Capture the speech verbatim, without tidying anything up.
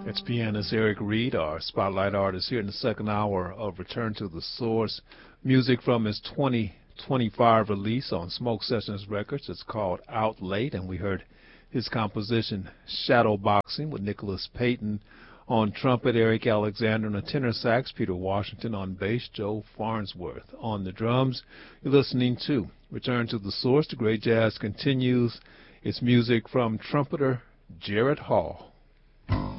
It's pianist Eric Reed, our spotlight artist, here in the second hour of Return to the Source. Music from his twenty twenty-five release on Smoke Sessions Records. It's called Out Late, and we heard his composition Shadowboxing with Nicholas Payton on trumpet, Eric Alexander on the tenor sax, Peter Washington on bass, Joe Farnsworth on the drums. You're listening to Return to the Source. The great jazz continues. It's music from trumpeter Jarrett Hall.